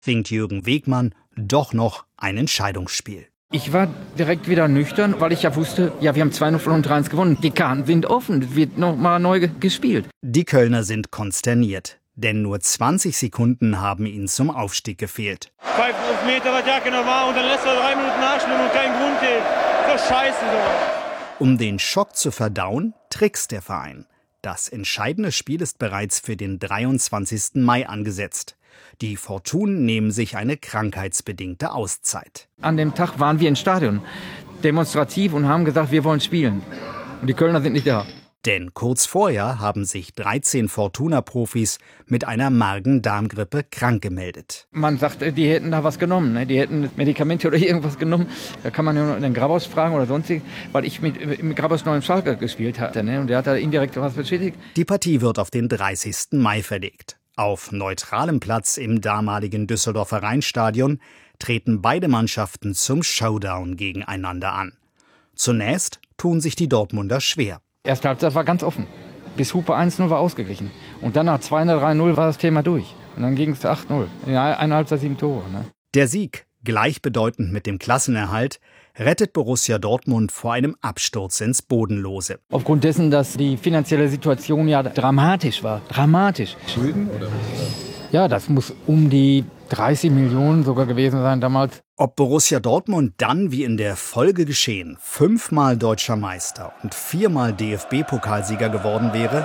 winkt Jürgen Wegmann doch noch ein Entscheidungsspiel. Ich war direkt wieder nüchtern, weil ich ja wusste, wir haben 2-0 von 3-1 gewonnen. Die Karten sind offen, es wird nochmal neu gespielt. Die Kölner sind konsterniert, denn nur 20 Sekunden haben ihnen zum Aufstieg gefehlt. 5 Meter, was Jacke noch war, und dann lässt er 3 Minuten nachschwimmen und keinen Grund geben. So scheiße so. Um den Schock zu verdauen, trickst der Verein. Das entscheidende Spiel ist bereits für den 23. Mai angesetzt. Die Fortunen nehmen sich eine krankheitsbedingte Auszeit. An dem Tag waren wir im Stadion, demonstrativ, und haben gesagt, wir wollen spielen. Und die Kölner sind nicht da. Denn kurz vorher haben sich 13 Fortuna-Profis mit einer Magen-Darm-Grippe krank gemeldet. Man sagt, die hätten da was genommen, ne? Die hätten Medikamente oder irgendwas genommen. Da kann man ja noch den Grabaus fragen oder sonstig, weil ich mit Grabaus noch im Schalke gespielt hatte, ne? Und der hat da indirekt was bestätigt. Die Partie wird auf den 30. Mai verlegt. Auf neutralem Platz im damaligen Düsseldorfer Rheinstadion treten beide Mannschaften zum Showdown gegeneinander an. Zunächst tun sich die Dortmunder schwer. Erste Halbzeit war ganz offen. Bis Hupe 1-0 war ausgeglichen. Und dann nach 2-3-0 war das Thema durch. Und dann ging es 8-0. In einer Halbzeit 7 Tore. Ne? Der Sieg, gleichbedeutend mit dem Klassenerhalt, rettet Borussia Dortmund vor einem Absturz ins Bodenlose. Aufgrund dessen, dass die finanzielle Situation ja dramatisch war. Dramatisch. Schulden oder? Ja, das muss um die 30 Millionen sogar gewesen sein damals. Ob Borussia Dortmund dann, wie in der Folge geschehen, 5-mal Deutscher Meister und 4-mal DFB-Pokalsieger geworden wäre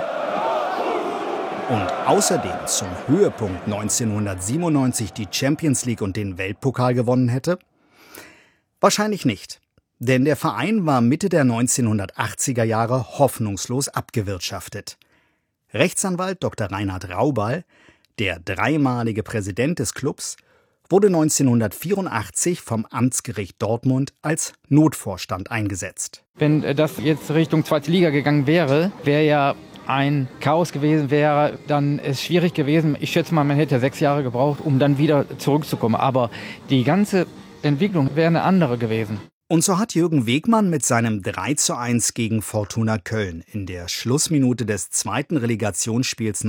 und außerdem zum Höhepunkt 1997 die Champions League und den Weltpokal gewonnen hätte? Wahrscheinlich nicht, denn der Verein war Mitte der 1980er Jahre hoffnungslos abgewirtschaftet. Rechtsanwalt Dr. Reinhard Raubal, der dreimalige Präsident des Clubs, wurde 1984 vom Amtsgericht Dortmund als Notvorstand eingesetzt. Wenn das jetzt Richtung zweite Liga gegangen wäre, wäre ja ein Chaos gewesen, wäre dann es schwierig gewesen. Ich schätze mal, man hätte 6 Jahre gebraucht, um dann wieder zurückzukommen. Aber die ganze Entwicklung wäre eine andere gewesen. Und so hat Jürgen Wegmann mit seinem 3:1 gegen Fortuna Köln in der Schlussminute des zweiten Relegationsspiels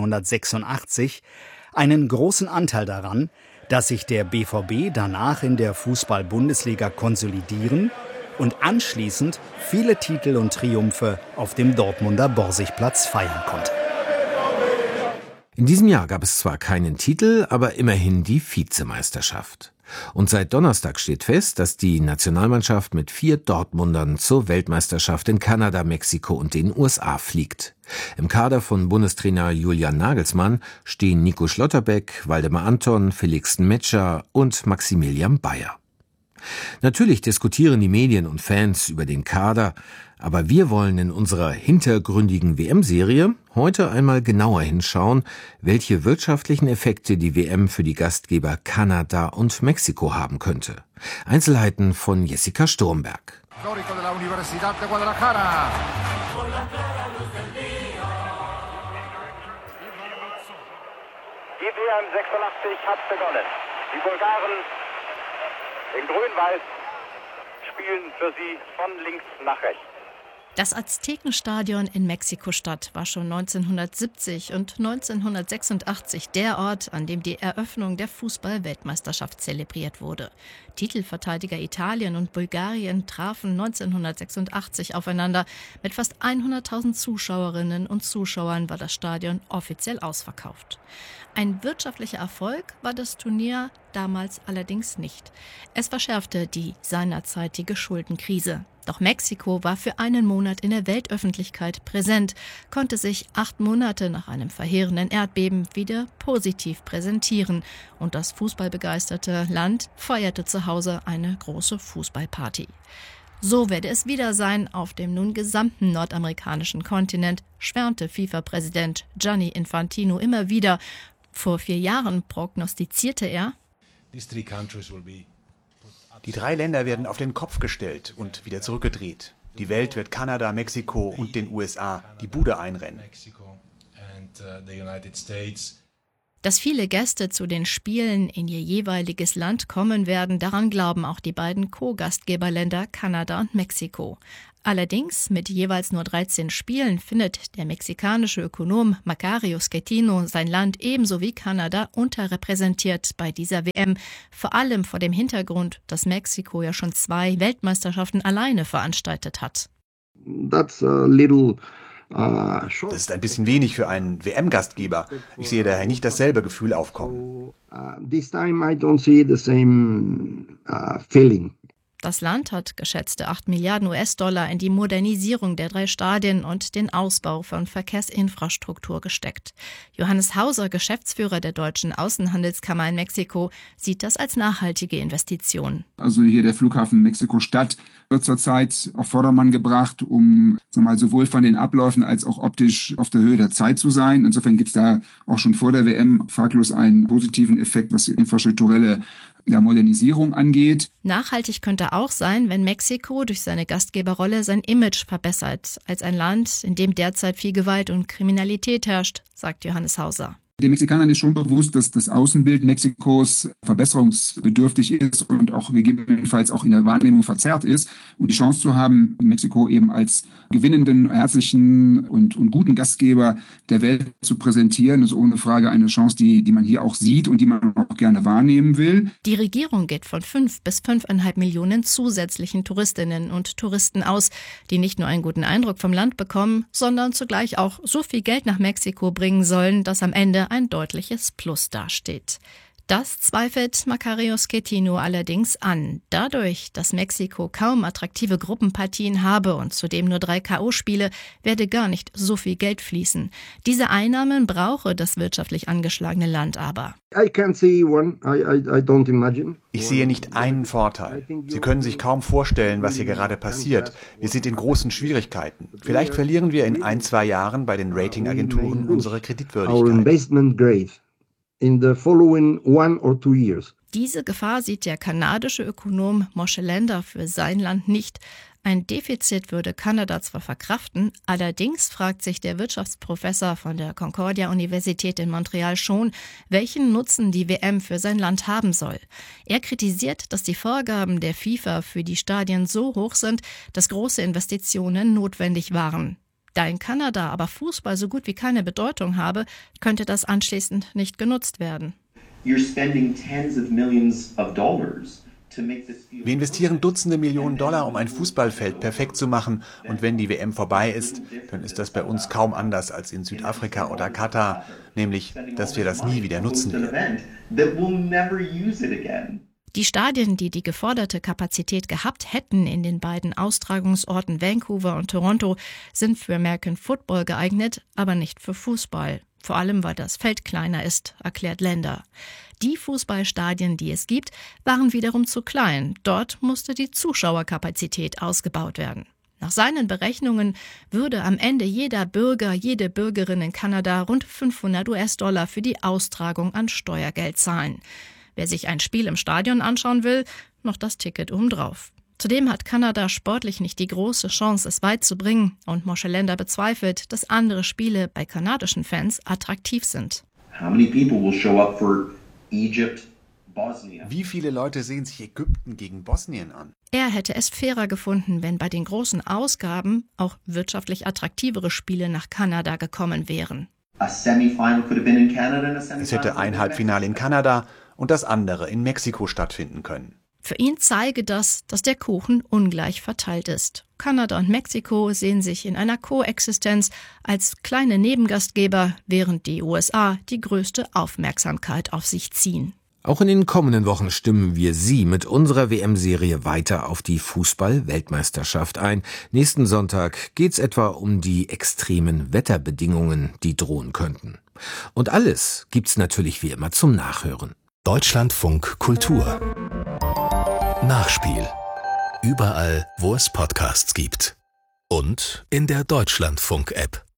1986 einen großen Anteil daran, dass sich der BVB danach in der Fußball-Bundesliga konsolidieren und anschließend viele Titel und Triumphe auf dem Dortmunder Borsigplatz feiern konnte. In diesem Jahr gab es zwar keinen Titel, aber immerhin die Vizemeisterschaft. Und seit Donnerstag steht fest, dass die Nationalmannschaft mit 4 Dortmundern zur Weltmeisterschaft in Kanada, Mexiko und den USA fliegt. Im Kader von Bundestrainer Julian Nagelsmann stehen Nico Schlotterbeck, Waldemar Anton, Felix Metscher und Maximilian Bayer. Natürlich diskutieren die Medien und Fans über den Kader, aber wir wollen in unserer hintergründigen WM-Serie heute einmal genauer hinschauen, welche wirtschaftlichen Effekte die WM für die Gastgeber Kanada und Mexiko haben könnte. Einzelheiten von Jessica Sturmberg. Die WM 86 hat begonnen. Die Bulgaren in Grün-Weiß spielen für sie von links nach rechts. Das Aztekenstadion in Mexiko-Stadt war schon 1970 und 1986 der Ort, an dem die Eröffnung der Fußball-Weltmeisterschaft zelebriert wurde. Titelverteidiger Italien und Bulgarien trafen 1986 aufeinander. Mit fast 100.000 Zuschauerinnen und Zuschauern war das Stadion offiziell ausverkauft. Ein wirtschaftlicher Erfolg war das Turnier damals allerdings nicht. Es verschärfte die seinerzeitige Schuldenkrise. Doch Mexiko war für einen Monat in der Weltöffentlichkeit präsent, konnte sich 8 Monate nach einem verheerenden Erdbeben wieder positiv präsentieren. Und das fußballbegeisterte Land feierte zu Hause eine große Fußballparty. So werde es wieder sein auf dem nun gesamten nordamerikanischen Kontinent, schwärmte FIFA-Präsident Gianni Infantino immer wieder. Vor 4 Jahren prognostizierte er: Die 3 Länder werden auf den Kopf gestellt und wieder zurückgedreht. Die Welt wird Kanada, Mexiko und den USA die Bude einrennen. Dass viele Gäste zu den Spielen in ihr jeweiliges Land kommen werden, daran glauben auch die beiden Co-Gastgeberländer Kanada und Mexiko. Allerdings mit jeweils nur 13 Spielen findet der mexikanische Ökonom Macario Schettino sein Land ebenso wie Kanada unterrepräsentiert bei dieser WM, vor allem vor dem Hintergrund, dass Mexiko ja schon 2 Weltmeisterschaften alleine veranstaltet hat. Das ist ein bisschen wenig für einen WM-Gastgeber. Ich sehe daher nicht dasselbe Gefühl aufkommen. This time I don't see the same feeling. Das Land hat geschätzte 8 Milliarden US-Dollar in die Modernisierung der 3 Stadien und den Ausbau von Verkehrsinfrastruktur gesteckt. Johannes Hauser, Geschäftsführer der Deutschen Außenhandelskammer in Mexiko, sieht das als nachhaltige Investition. Also hier der Flughafen Mexiko-Stadt wird zurzeit auf Vordermann gebracht, um sowohl von den Abläufen als auch optisch auf der Höhe der Zeit zu sein. Insofern gibt es da auch schon vor der WM fraglos einen positiven Effekt, was die infrastrukturelle Modernisierung angeht. Nachhaltig könnte auch sein, wenn Mexiko durch seine Gastgeberrolle sein Image verbessert, als ein Land, in dem derzeit viel Gewalt und Kriminalität herrscht, sagt Johannes Hauser. Den Mexikanern ist schon bewusst, dass das Außenbild Mexikos verbesserungsbedürftig ist und auch gegebenenfalls auch in der Wahrnehmung verzerrt ist. Und die Chance zu haben, Mexiko eben als gewinnenden, herzlichen und guten Gastgeber der Welt zu präsentieren, ist ohne Frage eine Chance, die man hier auch sieht und die man auch gerne wahrnehmen will. Die Regierung geht von 5 bis 5,5 Millionen zusätzlichen Touristinnen und Touristen aus, die nicht nur einen guten Eindruck vom Land bekommen, sondern zugleich auch so viel Geld nach Mexiko bringen sollen, dass am Ende ein deutliches Plus dasteht. Das zweifelt Macario Schettino allerdings an. Dadurch, dass Mexiko kaum attraktive Gruppenpartien habe und zudem nur 3 K.O.-Spiele, werde gar nicht so viel Geld fließen. Diese Einnahmen brauche das wirtschaftlich angeschlagene Land aber. Ich sehe nicht einen Vorteil. Sie können sich kaum vorstellen, was hier gerade passiert. Wir sind in großen Schwierigkeiten. Vielleicht verlieren wir in 1-2 Jahren bei den Ratingagenturen unsere Kreditwürdigkeit. In the following 1 or 2 years. Diese Gefahr sieht der kanadische Ökonom Moshe Lender für sein Land nicht. Ein Defizit würde Kanada zwar verkraften, allerdings fragt sich der Wirtschaftsprofessor von der Concordia-Universität in Montreal schon, welchen Nutzen die WM für sein Land haben soll. Er kritisiert, dass die Vorgaben der FIFA für die Stadien so hoch sind, dass große Investitionen notwendig waren. Da in Kanada aber Fußball so gut wie keine Bedeutung habe, könnte das anschließend nicht genutzt werden. Wir investieren Dutzende Millionen Dollar, um ein Fußballfeld perfekt zu machen. Und wenn die WM vorbei ist, dann ist das bei uns kaum anders als in Südafrika oder Katar, nämlich, dass wir das nie wieder nutzen werden. Die Stadien, die die geforderte Kapazität gehabt hätten in den beiden Austragungsorten Vancouver und Toronto, sind für American Football geeignet, aber nicht für Fußball. Vor allem, weil das Feld kleiner ist, erklärt Lender. Die Fußballstadien, die es gibt, waren wiederum zu klein. Dort musste die Zuschauerkapazität ausgebaut werden. Nach seinen Berechnungen würde am Ende jeder Bürger, jede Bürgerin in Kanada rund $500 für die Austragung an Steuergeld zahlen. Wer sich ein Spiel im Stadion anschauen will, noch das Ticket obendrauf. Zudem hat Kanada sportlich nicht die große Chance, es weit zu bringen. Und Moshe Lender bezweifelt, dass andere Spiele bei kanadischen Fans attraktiv sind. Wie viele Leute sehen sich Ägypten gegen Bosnien an? Er hätte es fairer gefunden, wenn bei den großen Ausgaben auch wirtschaftlich attraktivere Spiele nach Kanada gekommen wären. Es hätte ein Halbfinale in Kanada und das andere in Mexiko stattfinden können. Für ihn zeige das, dass der Kuchen ungleich verteilt ist. Kanada und Mexiko sehen sich in einer Koexistenz als kleine Nebengastgeber, während die USA die größte Aufmerksamkeit auf sich ziehen. Auch in den kommenden Wochen stimmen wir Sie mit unserer WM-Serie weiter auf die Fußball-Weltmeisterschaft ein. Nächsten Sonntag geht's etwa um die extremen Wetterbedingungen, die drohen könnten. Und alles gibt's natürlich wie immer zum Nachhören. Deutschlandfunk Kultur Nachspiel. Überall, wo es Podcasts gibt. Und in der Deutschlandfunk-App.